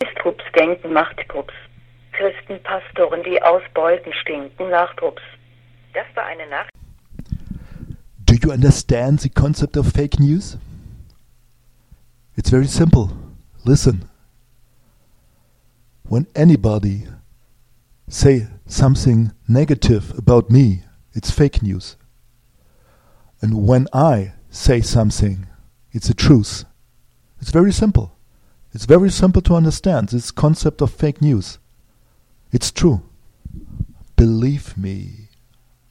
Trupps denken macht Trupps. Christenpastoren, die aus Beuten stinken nach Trupps. Das war eine Nachricht. Do you understand the concept of fake news? It's very simple. Listen. When anybody say something negative about me, it's fake news. And when I say something, it's a truth. It's very simple. It's very simple to understand this concept of fake news. It's true. Believe me.